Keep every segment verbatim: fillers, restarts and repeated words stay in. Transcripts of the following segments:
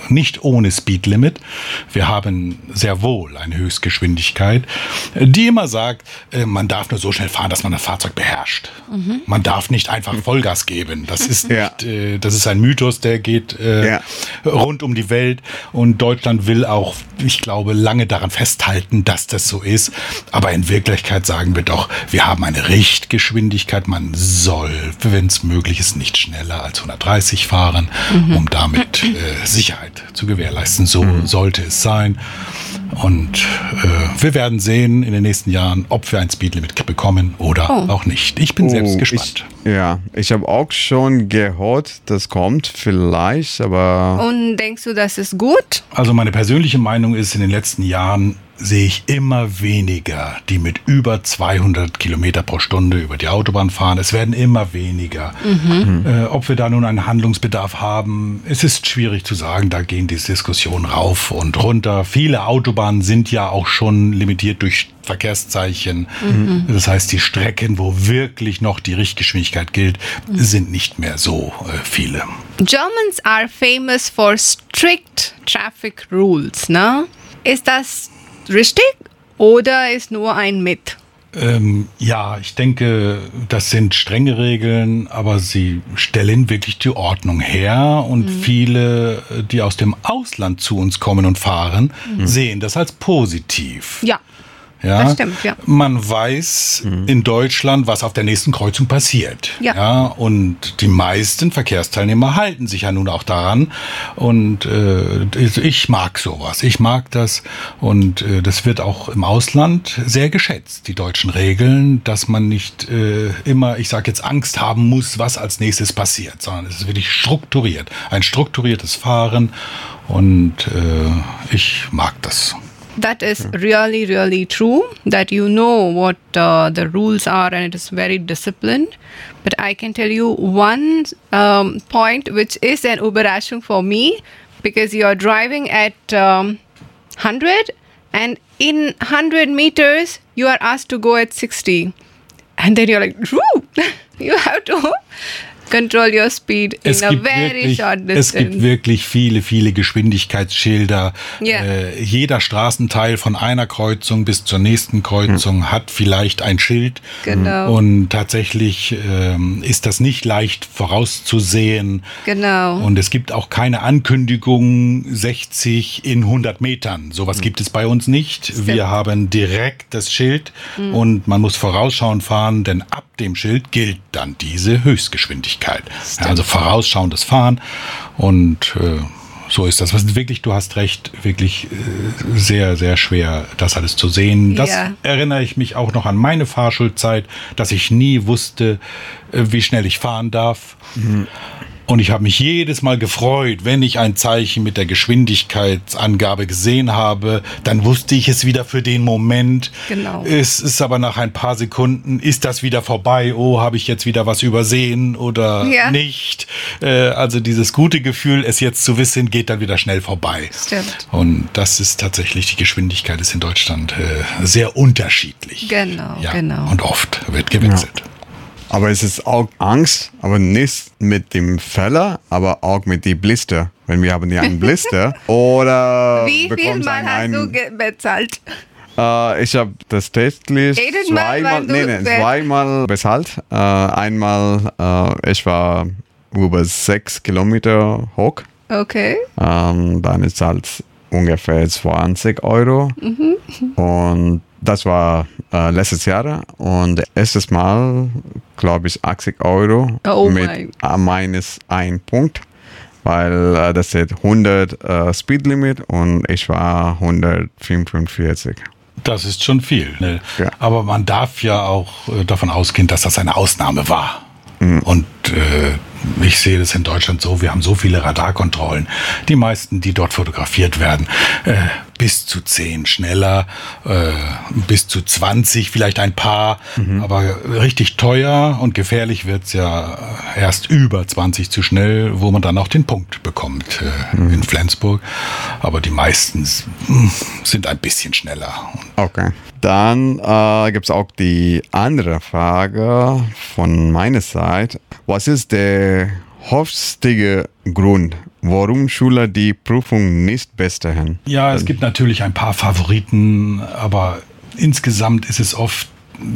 nicht ohne Speedlimit. Wir haben sehr wohl eine Höchstgeschwindigkeit, die immer sagt, man darf nur so schnell fahren, dass man das Fahrzeug beherrscht. Mhm. Man darf nicht einfach Vollgas geben. Das ist, ja. nicht, das ist ein Mythos, der geht äh, ja. rund um die Welt. Und Deutschland will auch, ich glaube, lange daran festhalten, dass das so ist. Aber in Wirklichkeit sagen wir doch, wir haben eine Richtgeschwindigkeit. Man soll, wenn es möglich ist, nicht schneller als hundertdreißig fahren, mhm. um damit äh, Sicherheit zu gewährleisten. So mhm. sollte es sein. Und äh, wir werden sehen in den nächsten Jahren, ob wir ein Speedlimit bekommen oder oh. auch nicht. Ich bin oh, selbst gespannt. Ich, ja, ich habe auch schon gehört, das kommt vielleicht, aber... Und denkst du, das ist gut? Also meine persönliche Meinung ist, in den letzten Jahren sehe ich immer weniger, die mit über zweihundert Kilometer pro Stunde über die Autobahn fahren. Es werden immer weniger. Mhm. Äh, ob wir da nun einen Handlungsbedarf haben, es ist schwierig zu sagen. Da gehen die Diskussionen rauf und runter. Viele Autobahnen sind ja auch schon limitiert durch Verkehrszeichen. Mhm. Das heißt, die Strecken, wo wirklich noch die Richtgeschwindigkeit gilt, mhm. sind nicht mehr so äh, viele. Germans are famous for strict traffic rules, ne? Ist das richtig oder ist nur ein Myth? Ähm, ja, ich denke, das sind strenge Regeln, aber sie stellen wirklich die Ordnung her und mhm. viele, die aus dem Ausland zu uns kommen und fahren, mhm. sehen das als positiv. Ja. Ja, das stimmt, ja. Man weiß mhm. in Deutschland, was auf der nächsten Kreuzung passiert. Ja. Ja, und die meisten Verkehrsteilnehmer halten sich ja nun auch daran. Und äh, ich mag sowas. Ich mag das. Und äh, das wird auch im Ausland sehr geschätzt, die deutschen Regeln, dass man nicht äh, immer, ich sage jetzt, Angst haben muss, was als nächstes passiert, sondern es ist wirklich strukturiert. Ein strukturiertes Fahren. Und äh, ich mag das. That is really, really true, that you know what uh, the rules are and it is very disciplined. But I can tell you one um, point which is an Überraschung for me, because you are driving at um, one hundred and in one hundred meters you are asked to go at sixty. And then you're like, whoo, you have to control your speed in es a gibt very wirklich, short distance. Es gibt wirklich viele, viele Geschwindigkeitsschilder. Yeah. Äh, jeder Straßenteil von einer Kreuzung bis zur nächsten Kreuzung mhm. hat vielleicht ein Schild. Genau. Und tatsächlich ähm, ist das nicht leicht vorauszusehen. Genau. Und es gibt auch keine Ankündigung sechzig in hundert Metern. Sowas mhm. gibt es bei uns nicht. Stimmt. Wir haben direkt das Schild mhm. und man muss vorausschauend fahren, denn ab dem Schild gilt dann diese Höchstgeschwindigkeit. Ja, also vorausschauendes Fahren und äh, so ist das. Was wirklich, du hast recht, wirklich äh, sehr, sehr schwer, das alles zu sehen. Das yeah. erinnere ich mich auch noch an meine Fahrschulzeit, dass ich nie wusste, äh, wie schnell ich fahren darf. Mhm. Und ich habe mich jedes Mal gefreut, wenn ich ein Zeichen mit der Geschwindigkeitsangabe gesehen habe, dann wusste ich es wieder für den Moment. Genau. Es ist aber nach ein paar Sekunden, ist das wieder vorbei? Oh, habe ich jetzt wieder was übersehen oder ja. nicht? Äh, also dieses gute Gefühl, es jetzt zu wissen, geht dann wieder schnell vorbei. Stimmt. Und das ist tatsächlich, die Geschwindigkeit ist in Deutschland äh, sehr unterschiedlich. Genau, ja. genau. Und oft wird gewechselt. Ja. Aber es ist auch Angst, aber nicht mit dem Fehler, aber auch mit den Blister. Wenn wir haben ja einen Blister oder wie viel Mal hast einen, du bezahlt? Äh, ich habe das täglich zweimal, nee, nee, zweimal bezahlt. Äh, einmal, äh, ich war über sechs Kilometer hoch. Okay. Ähm, dann ist halt ungefähr zwanzig Euro. Mhm. Und das war äh, letztes Jahr und erstes Mal, glaube ich, achtzig Euro oh mit äh, minus ein Punkt, weil äh, das steht hundert äh, Speedlimit und ich war hundertfünfundvierzig. Das ist schon viel, ne? Ja. Aber man darf ja auch äh, davon ausgehen, dass das eine Ausnahme war. Mhm. Und äh, ich sehe das in Deutschland so, wir haben so viele Radarkontrollen. Die meisten, die dort fotografiert werden, äh, bis zu zehn schneller, äh, bis zu zwanzig, vielleicht ein paar. Mhm. Aber richtig teuer und gefährlich wird's ja erst über zwanzig zu schnell, wo man dann auch den Punkt bekommt äh, mhm. in Flensburg. Aber die meisten sind ein bisschen schneller. Okay. Dann äh, gibt es auch die andere Frage von meiner Seite. Was ist der häufigste Grund, warum Schüler die Prüfung nicht bestehen? Ja, es gibt natürlich ein paar Favoriten, aber insgesamt ist es oft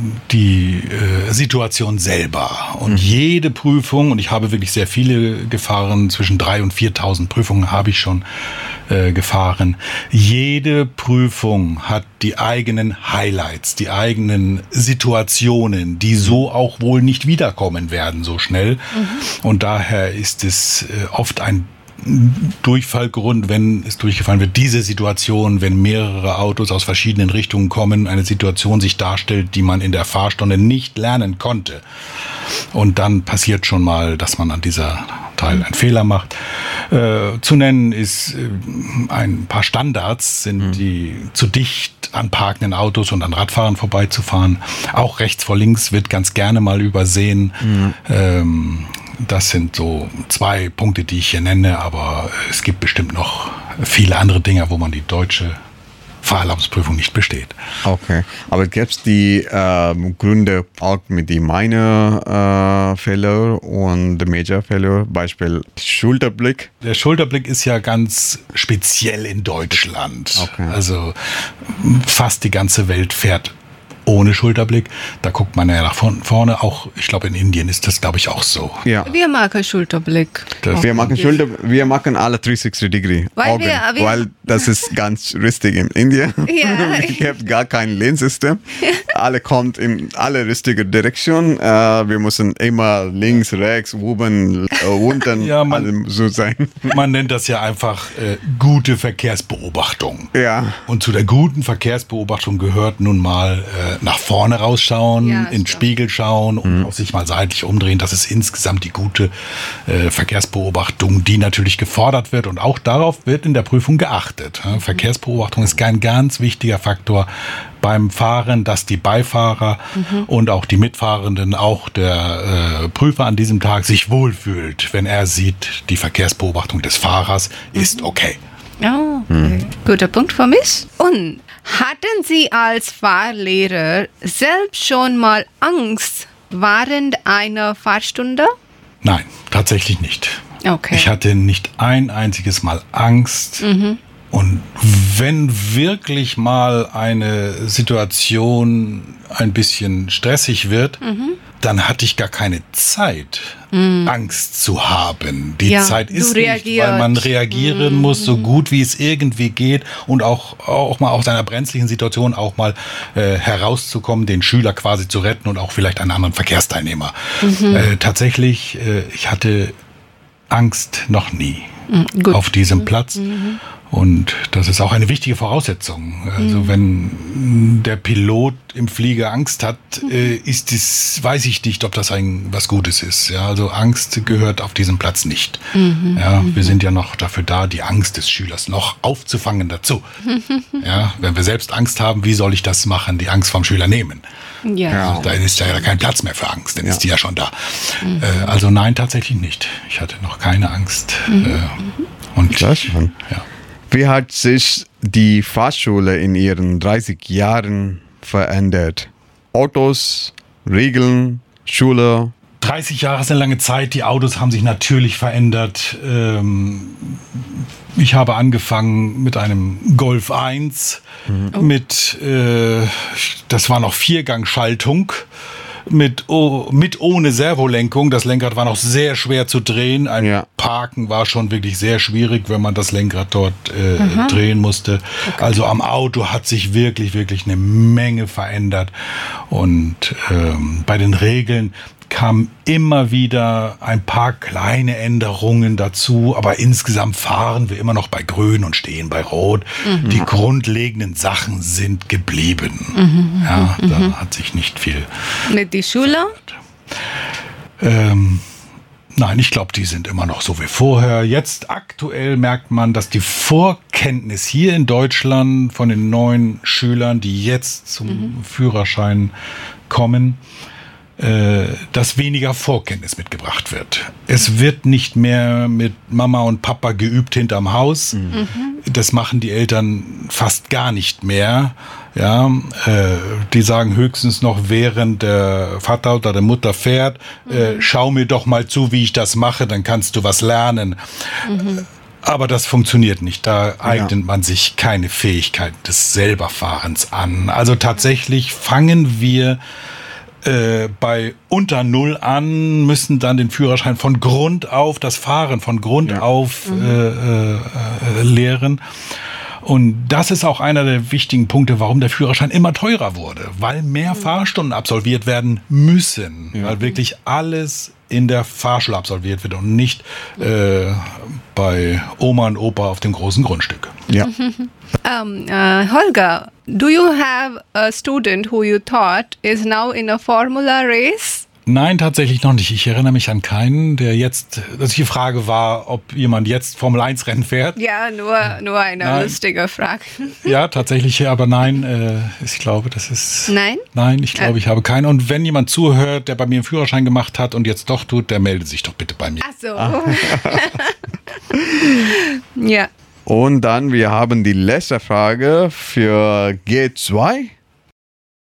die äh, Situation selber. Und mhm. jede Prüfung, und ich habe wirklich sehr viele gefahren, zwischen dreitausend und viertausend Prüfungen habe ich schon äh, gefahren. Jede Prüfung hat die eigenen Highlights, die eigenen Situationen, die so auch wohl nicht wiederkommen werden so schnell. Mhm. Und daher ist es äh, oft ein Durchfallgrund, wenn es durchgefallen wird, diese Situation, wenn mehrere Autos aus verschiedenen Richtungen kommen, eine Situation sich darstellt, die man in der Fahrstunde nicht lernen konnte. Und dann passiert schon mal, dass man an dieser Teil einen Fehler macht. Äh, zu nennen ist äh, ein paar Standards, sind mhm. die zu dicht an parkenden Autos und an Radfahrern vorbeizufahren. Auch rechts vor links wird ganz gerne mal übersehen. Mhm. Ähm, Das sind so zwei Punkte, die ich hier nenne, aber es gibt bestimmt noch viele andere Dinge, wo man die deutsche Fahrerlaubnisprüfung nicht besteht. Okay, aber gibt es die äh, Gründe auch mit den Minor äh, Failure und Major Failure, Beispiel Schulterblick? Der Schulterblick ist ja ganz speziell in Deutschland. Okay. Also fast die ganze Welt fährt ohne Schulterblick. Da guckt man ja nach vorne. Auch, ich glaube, in Indien ist das, glaube ich, auch so. Ja. Wir machen Schulterblick. Das wir machen Schulter, wir machen alle dreihundertsechzig Degree. Weil, Augen, wir, wir weil das ist ganz richtig in Indien. Ja. Ich habe gar kein Lehnsystem. Alle kommt in alle richtige Direktionen. Uh, wir müssen immer links, rechts, oben, unten, ja, man, alle so sein. Man nennt das ja einfach äh, gute Verkehrsbeobachtung. Ja. Und zu der guten Verkehrsbeobachtung gehört nun mal äh, nach vorne rausschauen, ja, in den Spiegel schauen und mhm. auch sich mal seitlich umdrehen. Das ist insgesamt die gute äh, Verkehrsbeobachtung, die natürlich gefordert wird. Und auch darauf wird in der Prüfung geachtet. Mhm. Verkehrsbeobachtung ist ein ganz wichtiger Faktor beim Fahren, dass die Beifahrer mhm. und auch die Mitfahrenden, auch der äh, Prüfer an diesem Tag sich wohlfühlt, wenn er sieht, die Verkehrsbeobachtung des Fahrers mhm. ist okay. Oh, okay. Mhm. Guter Punkt für mich. Und hatten Sie als Fahrlehrer selbst schon mal Angst während einer Fahrstunde? Nein, tatsächlich nicht. Okay. Ich hatte nicht ein einziges Mal Angst. Mhm. Und wenn wirklich mal eine Situation ein bisschen stressig wird, mhm. dann hatte ich gar keine Zeit, mhm. Angst zu haben. Die ja, Zeit ist nicht, weil man reagieren mhm. muss, so gut wie es irgendwie geht und auch, auch mal aus einer brenzlichen Situation auch mal äh, herauszukommen, den Schüler quasi zu retten und auch vielleicht einen anderen Verkehrsteilnehmer. Mhm. Äh, tatsächlich, äh, ich hatte Angst noch nie mhm. auf diesem Platz. Mhm. Und das ist auch eine wichtige Voraussetzung. Also mhm. wenn der Pilot im Flieger Angst hat, äh, ist es, weiß ich nicht, ob das ein was Gutes ist. Ja, also Angst gehört auf diesem Platz nicht. Mhm. Ja, wir sind ja noch dafür da, die Angst des Schülers noch aufzufangen dazu. Ja, wenn wir selbst Angst haben, wie soll ich das machen, die Angst vom Schüler nehmen? Ja. Also, da ist ja kein Platz mehr für Angst, dann ja. ist die ja schon da. Mhm. Äh, also nein, tatsächlich nicht. Ich hatte noch keine Angst. Mhm. Äh, und das schon. Ja. Wie hat sich die Fahrschule in ihren dreißig Jahren verändert? Autos, Regeln, Schule? dreißig Jahre ist eine lange Zeit. Die Autos haben sich natürlich verändert. Ich habe angefangen mit einem Golf eins, mhm. mit, äh, das war noch Viergangschaltung. Mit, oh, mit ohne Servolenkung. Das Lenkrad war noch sehr schwer zu drehen. Ein ja. Parken war schon wirklich sehr schwierig, wenn man das Lenkrad dort äh, mhm. drehen musste. Okay. Also am Auto hat sich wirklich, wirklich eine Menge verändert. Und ähm, bei den Regeln kamen immer wieder ein paar kleine Änderungen dazu, aber insgesamt fahren wir immer noch bei Grün und stehen bei Rot. Mhm. Die grundlegenden Sachen sind geblieben. Mhm. Ja, mhm. da hat sich nicht viel. Mit die Schule? Ähm, nein, ich glaube, die sind immer noch so wie vorher. Jetzt aktuell merkt man, dass die Vorkenntnis hier in Deutschland von den neuen Schülern, die jetzt zum mhm. Führerschein kommen, dass weniger Vorkenntnis mitgebracht wird. Es wird nicht mehr mit Mama und Papa geübt hinterm Haus. Mhm. Das machen die Eltern fast gar nicht mehr. Ja, äh, die sagen höchstens noch, während der Vater oder der Mutter fährt, mhm. äh, schau mir doch mal zu, wie ich das mache, dann kannst du was lernen. Mhm. Aber das funktioniert nicht. Da eignet ja. man sich keine Fähigkeit des Selberfahrens an. Also tatsächlich fangen wir äh, bei unter Null an, müssen dann den Führerschein von Grund auf, das Fahren von Grund ja. auf mhm. äh, äh, lehren. Und das ist auch einer der wichtigen Punkte, warum der Führerschein immer teurer wurde. Weil mehr mhm. Fahrstunden absolviert werden müssen. Ja. Weil wirklich alles in der Fahrschule absolviert wird und nicht äh, bei Oma und Opa auf dem großen Grundstück. Ja. um, uh, Holger, do you have a student who you thought is now in a Formula race? Nein, tatsächlich noch nicht. Ich erinnere mich an keinen, der jetzt, dass die Frage war, ob jemand jetzt Formel eins Rennen fährt. Ja, nur, nur eine nein. lustige Frage. Ja, tatsächlich, aber nein, äh, ich glaube, das ist... Nein? Nein, ich glaube, äh. ich habe keinen. Und wenn jemand zuhört, der bei mir einen Führerschein gemacht hat und jetzt doch tut, der meldet sich doch bitte bei mir. Ach so. Ah. Ja. Und dann, wir haben die letzte Frage für G zwei.